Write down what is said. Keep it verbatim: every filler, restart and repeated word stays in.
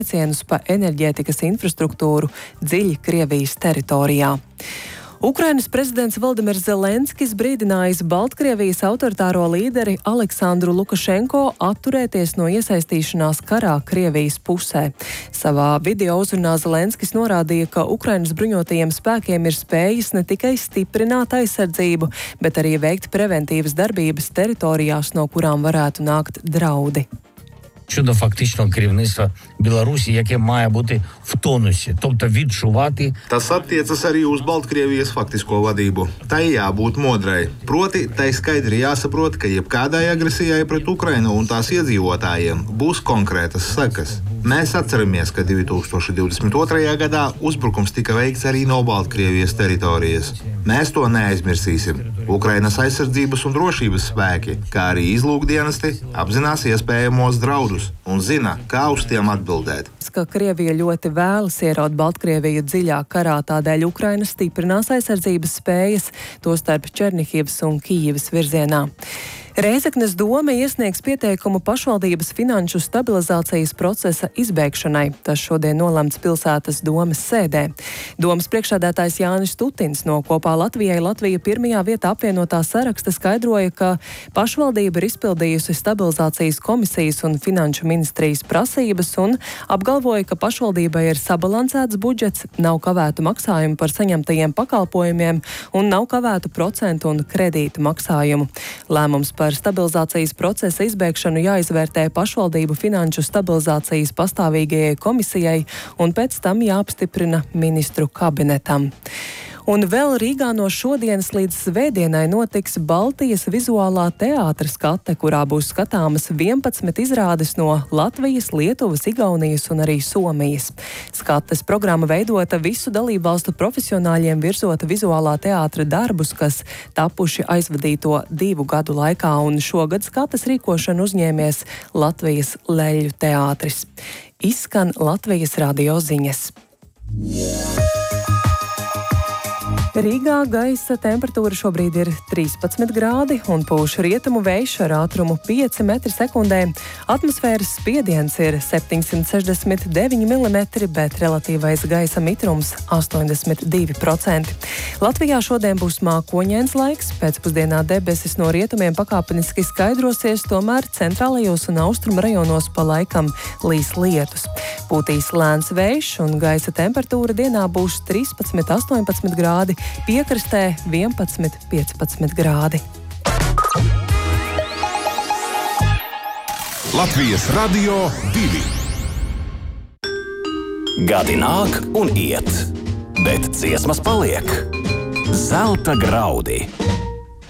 triecienus pa enerģētikas infrastruktūru dziļi Krievijas teritorijā. Ukrainas prezidents Valdimirs Zelenskis brīdinājis Baltkrievijas autoritāro līderi Aleksandru Lukašenko atturēties no iesaistīšanās karā Krievijas pusē. Savā video uzrunā Zelenskis norādīja, ka Ukrainas bruņotajiem spēkiem ir spējas ne tikai stiprināt aizsardzību, bet arī veikt preventīvas darbības teritorijās, no kurām varētu nākt draudi. Щодо фактичного керівництва Білорусі, яке має бути в тонусі, тобто відчувати. Tas attiecas arī uz Baltkrievijas faktisko vadību. Tai jābūt modrai. Proti, tai skaidri jāsaprot, ka jebkādai agresijai pret Ukrainu un tās iedzīvotājiem būs konkrētas sekas. Mēs atceramies, ka divi tūkstoši divdesmit otrajā gadā uzbrukums tika veikts arī no Baltkrievijas teritorijas. Mēs to neaizmirsīsim. Ukrainas aizsardzības un drošības spēki, kā arī izlūkdienesti, apzinās iespējamos draudus un zina, kā uz tiem atbildēt. Ka Krievija ļoti vēlas ieraut Baltkrieviju dziļā karā, tādēļ Ukraina stiprinās aizsardzības spējas, tostarp Černihivas un Kijivas virzienā. Rēzeknes doma iesniegs pieteikumu pašvaldības finanšu stabilizācijas procesa izbeigšanai. Tas šodien nolemts pilsētas domes sēdē. Domes priekšsēdētājs Jānis Tutins no Kopā Latvijai Latvija pirmajā vietā apvienotā saraksta skaidroja, ka pašvaldība ir izpildījusi stabilizācijas komisijas un finanšu ministrijas prasības un apgalvoja, ka pašvaldībai ir sabalansēts budžets, nav kavētu maksājumu par saņemtajiem pakalpojumiem un nav kavētu procentu un kredītu maksājumu. Lēmums par stabilizācijas procesa izbeigšanu jāizvērtē pašvaldību finanšu stabilizācijas pastāvīgajai komisijai un pēc tam jāapstiprina ministru kabinetam. Un vēl Rīgā no šodienas līdz svētdienai notiks Baltijas vizuālā teātra skate, kurā būs skatāmas vienpadsmit izrādes no Latvijas, Lietuvas, Igaunijas un arī Somijas. Skates programma veidota visu dalībvalstu profesionāļiem virzota vizuālā teātra darbus, kas tapuši aizvadīto divu gadu laikā, un šogad skates rīkošanu uzņēmies Latvijas Leļļu teātris. Izskan Latvijas radio ziņas. Rīgā gaisa temperatūra šobrīd ir trīspadsmit grādi un pūš rietumu vējš ar ātrumu pieci metri sekundē. Atmosfēras spiediens ir septiņsimt sešdesmit deviņi milimetri, bet relatīvais gaisa mitrums astoņdesmit divi procenti. Latvijā šodien būs mākoņains laiks, pēcpusdienā debesis no rietumiem pakāpeniski skaidrosies, tomēr centrālajos un austrumu rajonos pa laikam līs lietus. Pūtīs lēns vējš un gaisa temperatūra dienā būs trīspadsmit astoņpadsmit grādi, piekrastē vienpadsmit piecpadsmit grādi. Latvijas radio divi. Gadi nāk un iet, bet dziesmas paliek. Zelta graudi.